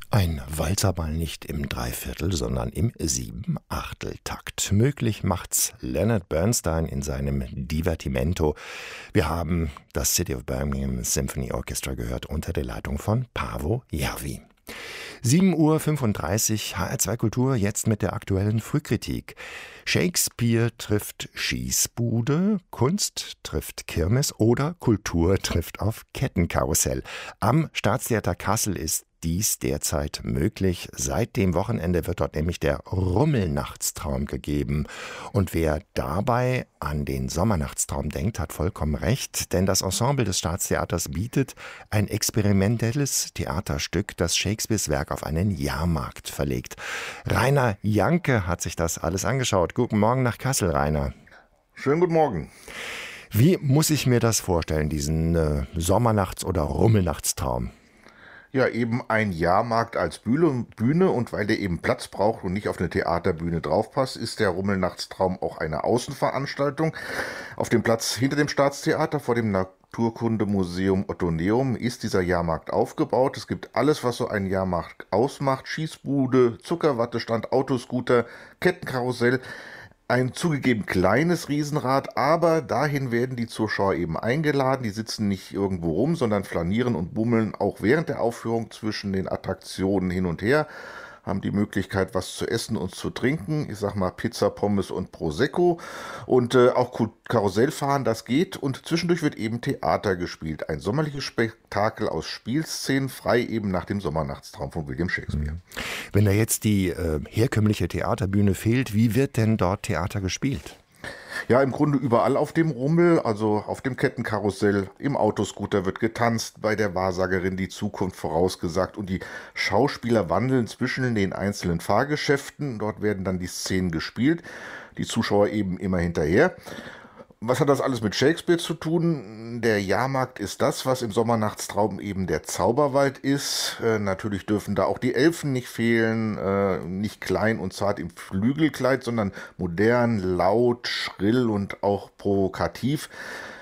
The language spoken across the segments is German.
Ein Walzerball nicht im Dreiviertel, sondern im Siebenachteltakt. Möglich macht's Leonard Bernstein in seinem Divertimento. Wir haben das City of Birmingham Symphony Orchestra gehört unter der Leitung von Paavo Järvi. 7:35 Uhr, HR2 Kultur, jetzt mit der aktuellen Frühkritik. Shakespeare trifft Schießbude, Kunst trifft Kirmes oder Kultur trifft auf Kettenkarussell. Am Staatstheater Kassel ist dies derzeit möglich. Seit dem Wochenende wird dort nämlich der Rummelnachtstraum gegeben. Und wer dabei an den Sommernachtstraum denkt, hat vollkommen recht, denn das Ensemble des Staatstheaters bietet ein experimentelles Theaterstück, das Shakespeares Werk auf einen Jahrmarkt verlegt. Rainer Janke hat sich das alles angeschaut. Guten Morgen nach Kassel, Rainer. Schönen guten Morgen. Wie muss ich mir das vorstellen, diesen Sommernachts- oder Rummelnachtstraum? Ja, eben ein Jahrmarkt als Bühne und weil der eben Platz braucht und nicht auf eine Theaterbühne draufpasst, ist der Rummelnachtstraum auch eine Außenveranstaltung. Auf dem Platz hinter dem Staatstheater vor dem Naturkundemuseum Ottoneum ist dieser Jahrmarkt aufgebaut. Es gibt alles, was so einen Jahrmarkt ausmacht: Schießbude, Zuckerwattestand, Autoscooter, Kettenkarussell. Ein zugegeben kleines Riesenrad, aber dahin werden die Zuschauer eben eingeladen. Die sitzen nicht irgendwo rum, sondern flanieren und bummeln auch während der Aufführung zwischen den Attraktionen hin und her, haben die Möglichkeit, was zu essen und zu trinken. Ich sag mal Pizza, Pommes und Prosecco. Und auch Karussell fahren, das geht. Und zwischendurch wird eben Theater gespielt. Ein sommerliches Spektakel aus Spielszenen, frei eben nach dem Sommernachtstraum von William Shakespeare. Wenn da jetzt die herkömmliche Theaterbühne fehlt, wie wird denn dort Theater gespielt? Ja, im Grunde überall auf dem Rummel, also auf dem Kettenkarussell, im Autoscooter wird getanzt, bei der Wahrsagerin die Zukunft vorausgesagt und die Schauspieler wandeln zwischen den einzelnen Fahrgeschäften. Dort werden dann die Szenen gespielt, die Zuschauer eben immer hinterher. Was hat das alles mit Shakespeare zu tun? Der Jahrmarkt ist das, was im Sommernachtstraum eben der Zauberwald ist. Natürlich dürfen da auch die Elfen nicht fehlen, nicht klein und zart im Flügelkleid, sondern modern, laut, schrill und auch provokativ.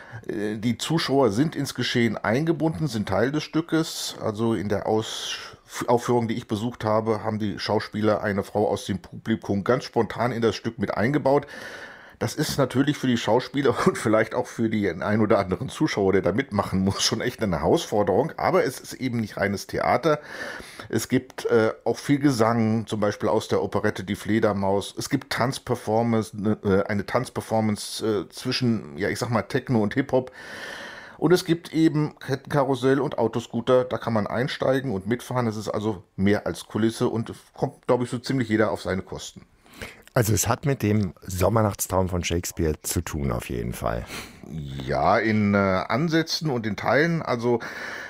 Die Zuschauer sind ins Geschehen eingebunden, sind Teil des Stückes. Also in der Aufführung, die ich besucht habe, haben die Schauspieler eine Frau aus dem Publikum ganz spontan in das Stück mit eingebaut. Das ist natürlich für die Schauspieler und vielleicht auch für den ein oder anderen Zuschauer, der da mitmachen muss, schon echt eine Herausforderung. Aber es ist eben nicht reines Theater. Es gibt auch viel Gesang, zum Beispiel aus der Operette Die Fledermaus. Es gibt Tanzperformance, eine Tanzperformance zwischen, ja, ich sag mal, Techno und Hip-Hop. Und es gibt eben Kettenkarussell und Autoscooter, da kann man einsteigen und mitfahren. Es ist also mehr als Kulisse und kommt, glaube ich, so ziemlich jeder auf seine Kosten. Also es hat mit dem Sommernachtstraum von Shakespeare zu tun, auf jeden Fall. Ja, in Ansätzen und in Teilen. Also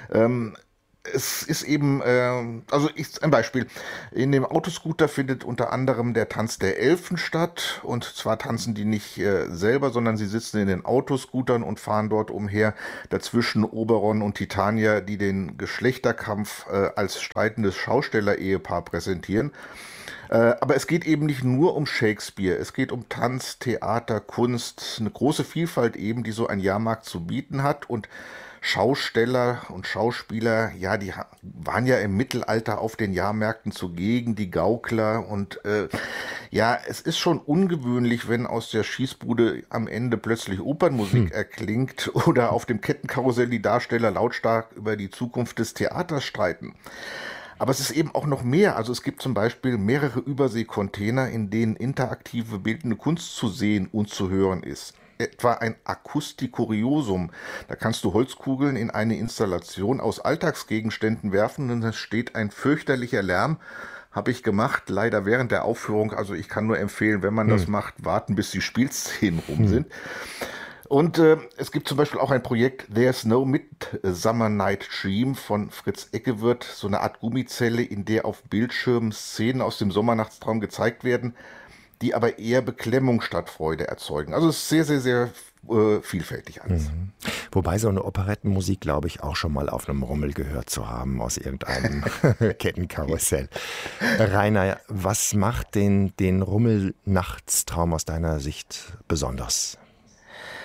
es ist eben, ein Beispiel. In dem Autoscooter findet unter anderem der Tanz der Elfen statt. Und zwar tanzen die nicht selber, sondern sie sitzen in den Autoscootern und fahren dort umher. Dazwischen Oberon und Titania, die den Geschlechterkampf als streitendes Schausteller-Ehepaar präsentieren. Aber es geht eben nicht nur um Shakespeare. Es geht um Tanz, Theater, Kunst, eine große Vielfalt eben, die so ein Jahrmarkt zu bieten hat. Und Schausteller und Schauspieler, ja, die waren ja im Mittelalter auf den Jahrmärkten zugegen, die Gaukler. Und ja, es ist schon ungewöhnlich, wenn aus der Schießbude am Ende plötzlich Opernmusik erklingt oder auf dem Kettenkarussell die Darsteller lautstark über die Zukunft des Theaters streiten. Aber es ist eben auch noch mehr. Also es gibt zum Beispiel mehrere Überseekontainer, in denen interaktive bildende Kunst zu sehen und zu hören ist. Etwa ein Akustikuriosum. Da kannst du Holzkugeln in eine Installation aus Alltagsgegenständen werfen und es steht ein fürchterlicher Lärm. Habe ich gemacht, leider während der Aufführung. Also ich kann nur empfehlen, wenn man das macht, warten, bis die Spielszenen rum sind. Und es gibt zum Beispiel auch ein Projekt There's No Midsummer Night Dream von Fritz Eckewirth, so eine Art Gummizelle, in der auf Bildschirmen Szenen aus dem Sommernachtstraum gezeigt werden, die aber eher Beklemmung statt Freude erzeugen. Also es ist sehr, sehr, sehr vielfältig alles. Wobei so eine Operettenmusik, glaube ich, auch schon mal auf einem Rummel gehört zu haben aus irgendeinem Kettenkarussell. Rainer, was macht den Rummelnachtstraum aus deiner Sicht besonders?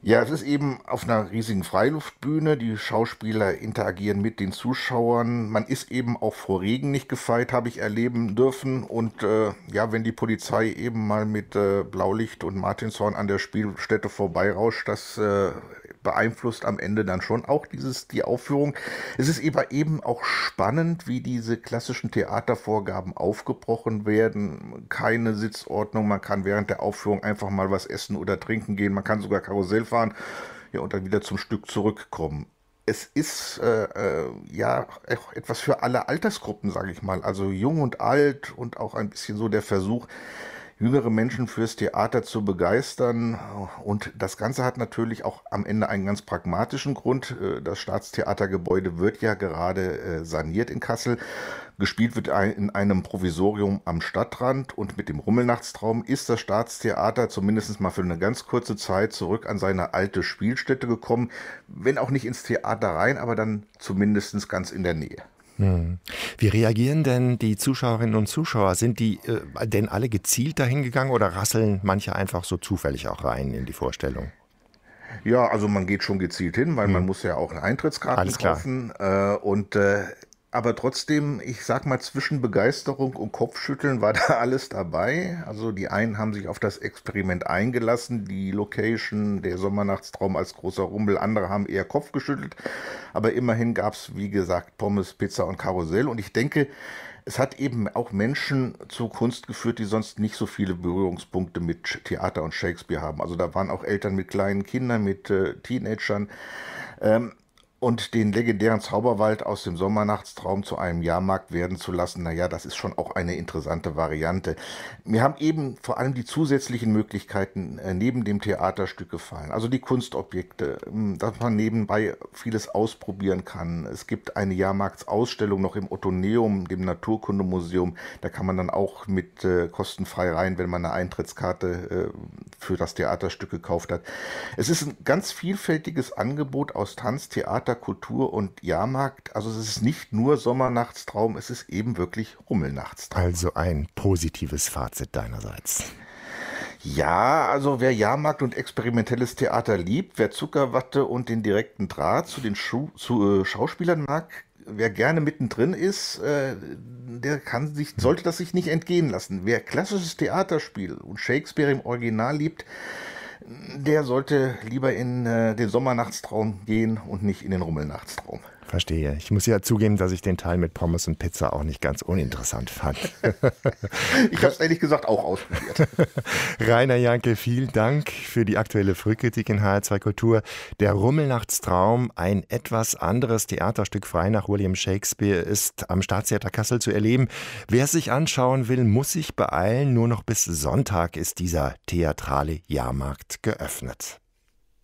Ja, es ist eben auf einer riesigen Freiluftbühne. Die Schauspieler interagieren mit den Zuschauern. Man ist eben auch vor Regen nicht gefeit, habe ich erleben dürfen. Und ja, wenn die Polizei eben mal mit Blaulicht und Martinshorn an der Spielstätte vorbeirauscht, das beeinflusst am Ende dann schon auch die Aufführung. Es ist eben auch spannend, wie diese klassischen Theatervorgaben aufgebrochen werden. Keine Sitzordnung, man kann während der Aufführung einfach mal was essen oder trinken gehen, man kann sogar Karussell fahren, ja, und dann wieder zum Stück zurückkommen. Es ist ja auch etwas für alle Altersgruppen, sage ich mal, also jung und alt und auch ein bisschen so der Versuch, jüngere Menschen fürs Theater zu begeistern. Und das Ganze hat natürlich auch am Ende einen ganz pragmatischen Grund. Das Staatstheatergebäude wird ja gerade saniert in Kassel. Gespielt wird in einem Provisorium am Stadtrand und mit dem Rummelnachtstraum ist das Staatstheater zumindest mal für eine ganz kurze Zeit zurück an seine alte Spielstätte gekommen. Wenn auch nicht ins Theater rein, aber dann zumindest ganz in der Nähe. Wie reagieren denn die Zuschauerinnen und Zuschauer? Sind die denn alle gezielt dahin gegangen oder rasseln manche einfach so zufällig auch rein in die Vorstellung? Ja, also man geht schon gezielt hin, weil man Hm. muss ja auch Eintrittskarten Alles klar. kaufen. Aber trotzdem, ich sag mal, zwischen Begeisterung und Kopfschütteln war da alles dabei. Also die einen haben sich auf das Experiment eingelassen, die Location, der Sommernachtstraum als großer Rummel, andere haben eher Kopf geschüttelt. Aber immerhin gab es, wie gesagt, Pommes, Pizza und Karussell. Und ich denke, es hat eben auch Menschen zu Kunst geführt, die sonst nicht so viele Berührungspunkte mit Theater und Shakespeare haben. Also da waren auch Eltern mit kleinen Kindern, mit Teenagern. Ähm, und den legendären Zauberwald aus dem Sommernachtstraum zu einem Jahrmarkt werden zu lassen, naja, das ist schon auch eine interessante Variante. Mir haben eben vor allem die zusätzlichen Möglichkeiten neben dem Theaterstück gefallen. Also die Kunstobjekte, dass man nebenbei vieles ausprobieren kann. Es gibt eine Jahrmarktsausstellung noch im Ottoneum, dem Naturkundemuseum. Da kann man dann auch mit kostenfrei rein, wenn man eine Eintrittskarte für das Theaterstück gekauft hat. Es ist ein ganz vielfältiges Angebot aus Tanz, Theater, Kultur und Jahrmarkt. Also es ist nicht nur Sommernachtstraum, es ist eben wirklich Rummelnachtstraum. Also ein positives Fazit deinerseits. Ja, also wer Jahrmarkt und experimentelles Theater liebt, wer Zuckerwatte und den direkten Draht zu den Schauspielern mag, wer gerne mittendrin ist, der sollte das sich nicht entgehen lassen. Wer klassisches Theaterspiel und Shakespeare im Original liebt, der sollte lieber in den Sommernachtstraum gehen und nicht in den Rummelnachtstraum. Verstehe. Ich muss ja zugeben, dass ich den Teil mit Pommes und Pizza auch nicht ganz uninteressant fand. Ich habe es ehrlich gesagt auch ausprobiert. Rainer Janke, vielen Dank für die aktuelle Frühkritik in HR2 Kultur. Der Rummelnachtstraum, ein etwas anderes Theaterstück frei nach William Shakespeare, ist am Staatstheater Kassel zu erleben. Wer es sich anschauen will, muss sich beeilen. Nur noch bis Sonntag ist dieser theatrale Jahrmarkt geöffnet.